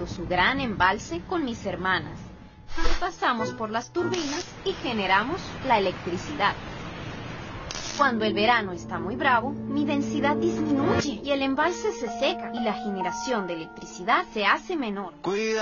su gran embalse con mis hermanas. Pasamos por las turbinas y generamos la electricidad. Cuando el verano está muy bravo, mi densidad disminuye y el embalse se seca y la generación de electricidad se hace menor.